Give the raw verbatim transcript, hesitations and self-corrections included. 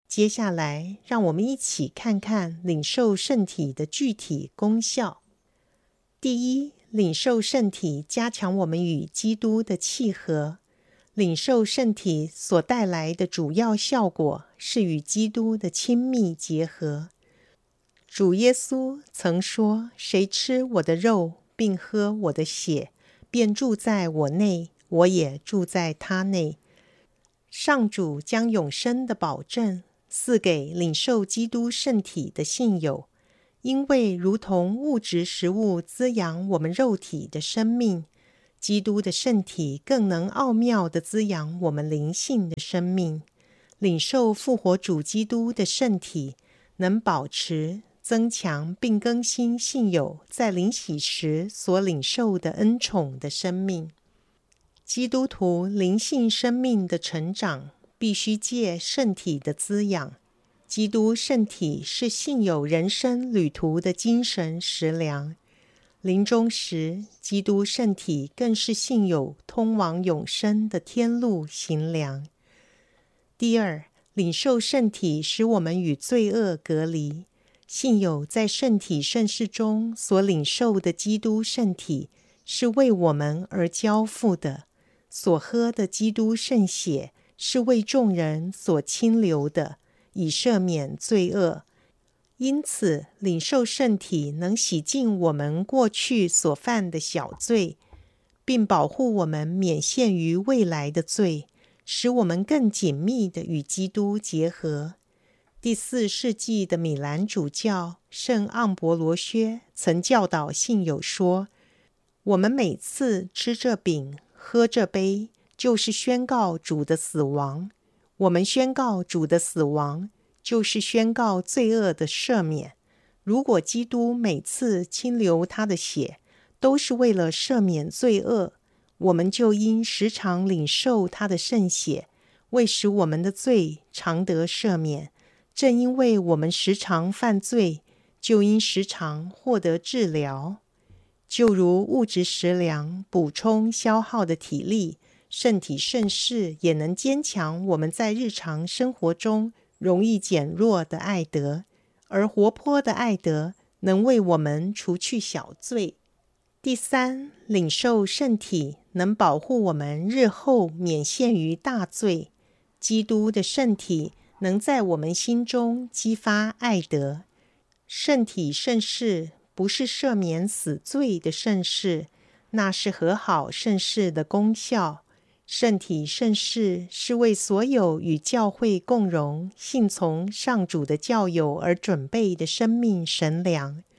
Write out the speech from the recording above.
接下来，让我们一起看看领受圣体的具体功效。第一，领受圣体加强我们与基督的契合。领受圣体所带来的主要效果是与基督的亲密结合。主耶稣曾说：谁吃我的肉，并喝我的血，便住在我内，我也住在他内。上主将永生的保证赐给领受基督圣体的信友，因为如同物质食物滋养我们肉体的生命，基督的圣体更能奥妙地滋养我们灵性的生命。领受复活主基督的圣体，能保持、增强并更新信友在领洗时所领受的恩宠的生命。基督徒灵性生命的成长必须借圣体的滋养。基督圣体是信友人生旅途的精神食粮。临终时，基督圣体更是信友通往永生的天路行粮。第二，领受圣体使我们与罪恶隔离。信友在圣体圣事中所领受的基督圣体，是为我们而交付的；所喝的基督圣血，是为众人所倾流的，以赦免罪恶。因此，领受圣体能洗净我们过去所犯的小罪，并保护我们免陷于未来的罪，使我们更紧密地与基督结合。第四世纪的米兰主教圣盎伯罗薛曾教导信友说：我们每次吃这饼、喝这杯，就是宣告主的死亡。我们宣告主的死亡，就是宣告罪恶的赦免。如果基督每次倾流他的血，都是为了赦免罪恶，我们就应时常领受他的圣血，为使我们的罪常得赦免。正因为我们时常犯罪，就应时常获得治疗。就如物质食粮补充消耗的体力，圣体圣事也能坚强我们在日常生活中容易减弱的爱德，而活泼的爱德能为我们除去小罪。第三，领受圣体能保护我们日后免陷于大罪。基督的圣体能在我们心中激发爱德。圣体圣事不是赦免死罪的圣事，那是和好圣事的功效。圣体圣事是为所有与教会共荣、信从上主的教友而准备的生命神粮。